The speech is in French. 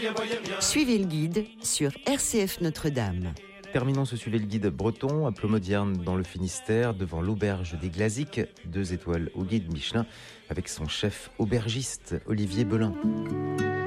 Suivez le guide sur RCF Notre-Dame. Terminons ce Suivez le guide breton à Plomodierne dans le Finistère, devant l'auberge des Glaziques, 2 étoiles au guide Michelin, avec son chef aubergiste Olivier Belin.